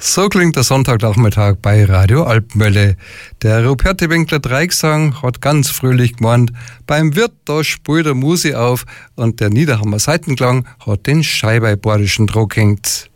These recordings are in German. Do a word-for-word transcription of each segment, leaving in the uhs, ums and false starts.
So klingt der Sonntagnachmittag bei Radio Alpmölle. Der Ruperti-Winkler Dreigesang hat ganz fröhlich gemeint, beim Wirt da spielt der Musi auf und der Niederhammer Seitenklang hat den scheibeborischen Druck hängt.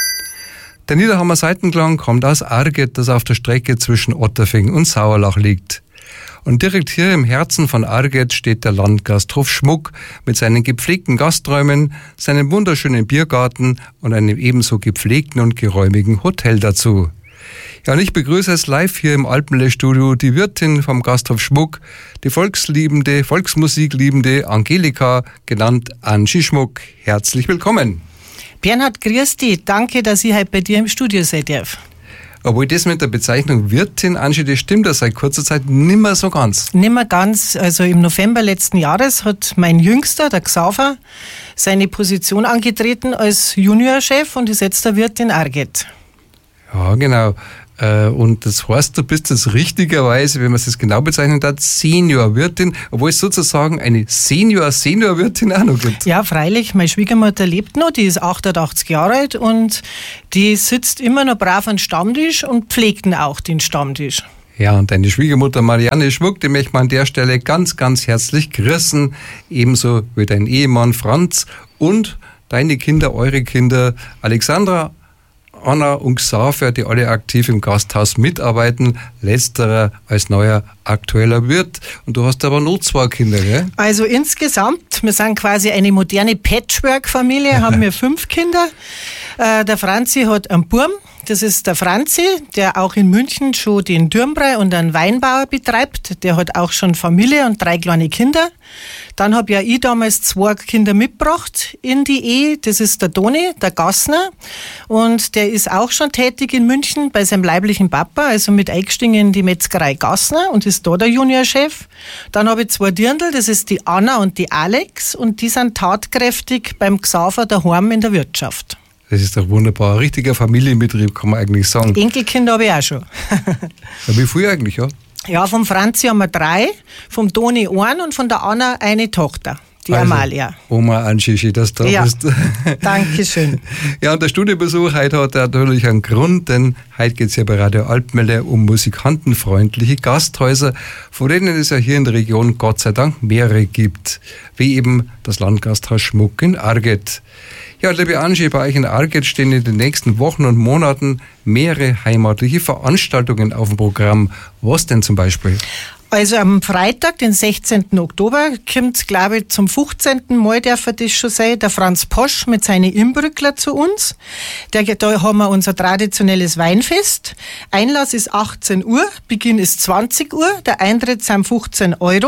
Der Niederhammer Seitenklang kommt aus Arget, das auf der Strecke zwischen Otterfing und Sauerlach liegt. Und direkt hier im Herzen von Arget steht der Landgasthof Schmuck mit seinen gepflegten Gasträumen, seinem wunderschönen Biergarten und einem ebenso gepflegten und geräumigen Hotel dazu. Ja, und ich begrüße jetzt live hier im Alpmölle-Studio die Wirtin vom Gasthof Schmuck, die volksliebende, Volksmusikliebende Angelika, genannt Angie Schmuck. Herzlich willkommen. Bernhard, grüß dich. Danke, dass ich heute bei dir im Studio sein darf. Obwohl das mit der Bezeichnung Wirtin, Angie, das stimmt ja seit kurzer Zeit nimmer so ganz. Nimmer ganz. Also im November letzten Jahres hat mein Jüngster, der Xaver, seine Position angetreten als Juniorchef und ist jetzt der Wirt in Arget. Ja, genau. Und das heißt, du bist jetzt richtigerweise, wenn man es genau bezeichnet hat, Seniorwirtin, obwohl es sozusagen eine Senior-Seniorwirtin auch noch gibt. Ja, freilich. Meine Schwiegermutter lebt noch, die ist achtundachtzig Jahre alt und die sitzt immer noch brav am Stammtisch und pflegt auch den Stammtisch. Ja, und deine Schwiegermutter Marianne Schmuck, die möchte man an der Stelle ganz, ganz herzlich grüßen. Ebenso wie dein Ehemann Franz und deine Kinder, eure Kinder Alexandra, Anna und Xaver, die alle aktiv im Gasthaus mitarbeiten, letzterer als neuer aktueller Wirt. Und du hast aber noch zwei Kinder, gell? Also insgesamt, wir sind quasi eine moderne Patchwork-Familie, haben wir fünf Kinder. Äh, der Franzi hat einen Burm, das ist der Franzi, der auch in München schon den Dürmbrei und einen Weinbauer betreibt. Der hat auch schon Familie und drei kleine Kinder. Dann habe ja ich damals zwei Kinder mitgebracht in die Ehe. Das ist der Toni, der Gassner. Und der ist auch schon tätig in München bei seinem leiblichen Papa, also mit eingestiegen in die Metzgerei Gassner und ist da der Juniorchef. Dann habe ich zwei Dirndl, das ist die Anna und die Alex. Und die sind tatkräftig beim Xaver daheim in der Wirtschaft. Das ist doch wunderbar. Ein richtiger Familienbetrieb, kann man eigentlich sagen. Enkelkinder habe ich auch schon. Ja, wie viel eigentlich, ja? Ja, vom Franzi haben wir drei, vom Toni einen und von der Anna eine Tochter, die also, Amalia. Oma Angie, dass du da ja, bist. Dankeschön. Ja, und der Studiobesuch heute hat natürlich einen Grund, denn heute geht es ja bei Radio Alpmölle um musikantenfreundliche Gasthäuser, von denen es ja hier in der Region Gott sei Dank mehrere gibt, wie eben das Landgasthaus Schmuck in Arget. Ja, liebe Angie, bei euch in Arget stehen in den nächsten Wochen und Monaten mehrere heimatliche Veranstaltungen auf dem Programm. Was denn zum Beispiel? Also am Freitag, den sechzehnten Oktober, kommt, glaube ich, zum fünfzehnten Mal, darf er das schon sein, der Franz Posch mit seinen Imbrückler zu uns. Der, da haben wir unser traditionelles Weinfest. Einlass ist achtzehn Uhr, Beginn ist zwanzig Uhr, der Eintritt sind fünfzehn Euro.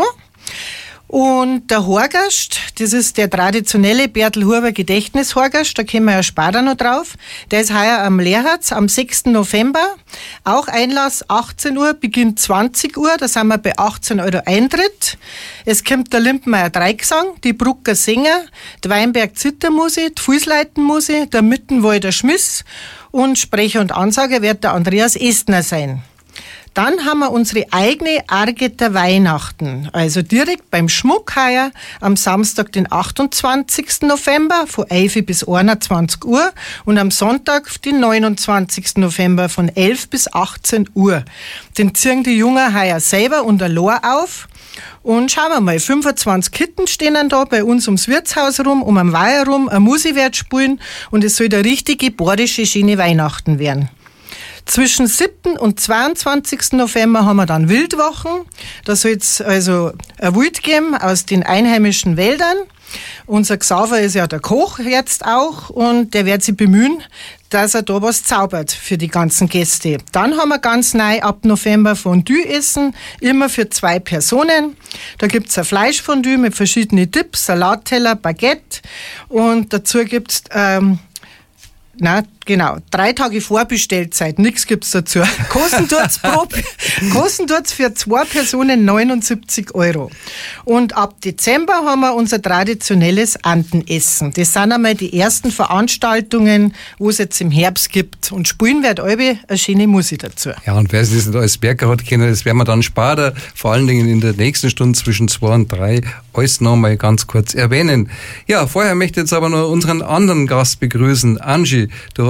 Und der Horgast, das ist der traditionelle Bertel-Huber Gedächtnis-Horgast, da kommen wir ja später noch drauf. Der ist heuer am Lehrharz am sechsten November. Auch Einlass achtzehn Uhr, Beginn zwanzig Uhr, da sind wir bei achtzehn Euro Eintritt. Es kommt der Limpenmeier Dreigesang, die Brucker Sänger, die Weinberg Zittermusik, die Fußleitenmusik, der Mittenwalder Schmiss und Sprecher und Ansager wird der Andreas Estner sein. Dann haben wir unsere eigene Argeter Weihnachten, also direkt beim Schmuck heuer am Samstag, den achtundzwanzigsten November von elf bis einundzwanzig Uhr und am Sonntag, den neunundzwanzigsten November von elf bis achtzehn Uhr. Den ziehen die Jungen heuer selber unter Lohr auf. Und schauen wir mal, fünfundzwanzig Kitten stehen da bei uns ums Wirtshaus rum, um am Weiher rum, eine Musik wird spielen und es soll der richtige bayerische schöne Weihnachten werden. Zwischen siebten und zweiundzwanzigsten November haben wir dann Wildwochen. Da soll es also ein Wild geben aus den einheimischen Wäldern. Unser Xaver ist ja der Koch jetzt auch und der wird sich bemühen, dass er da was zaubert für die ganzen Gäste. Dann haben wir ganz neu ab November Fondue essen, immer für zwei Personen. Da gibt's ein Fleischfondue mit verschiedenen Dips, Salatteller, Baguette und dazu gibt's ähm, na genau, drei Tage Vorbestellzeit, nichts gibt's dazu. Kosten tut's pro, kosten tut's für zwei Personen neunundsiebzig Euro. Und ab Dezember haben wir unser traditionelles Antenessen. Das sind einmal die ersten Veranstaltungen, wo es jetzt im Herbst gibt. Und spielen wird alle eine schöne Musik dazu. Ja, und wer es nicht als Berger hat kennen, das werden wir dann später, vor allen Dingen in der nächsten Stunde zwischen zwei und drei, alles noch mal ganz kurz erwähnen. Ja, vorher möchte ich jetzt aber noch unseren anderen Gast begrüßen. Angie, du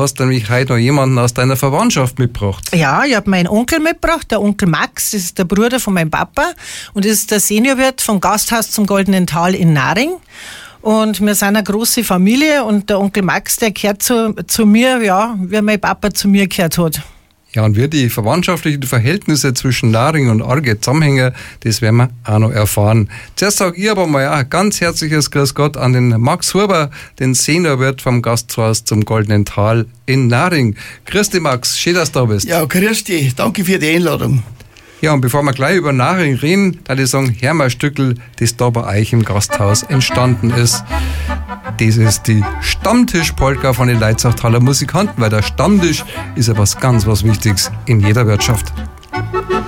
hast nämlich heute noch jemanden aus deiner Verwandtschaft mitgebracht. Ja, ich habe meinen Onkel mitgebracht, der Onkel Max, das ist der Bruder von meinem Papa und das ist der Seniorwirt vom Gasthaus zum Goldenen Tal in Naring. Und wir sind eine große Familie und der Onkel Max, der gehört zu, zu mir, ja, wie mein Papa zu mir gehört hat. Ja, und wie die verwandtschaftlichen Verhältnisse zwischen Naring und Arge zusammenhängen, das werden wir auch noch erfahren. Zuerst sage ich aber mal ein ganz herzliches Grüß Gott an den Max Huber, den Seniorwirt vom Gasthaus zum Goldenen Tal in Naring. Grüß dich, Max, schön, dass du da bist. Ja, grüß dich, danke für die Einladung. Ja, und bevor wir gleich über Naring reden, da ich sagen, hör mal ein Stückl, das da bei euch im Gasthaus entstanden ist. Das ist die Stammtisch-Polka von den Leitzachtaler Musikanten, weil der Stammtisch ist ja was ganz was Wichtiges in jeder Wirtschaft.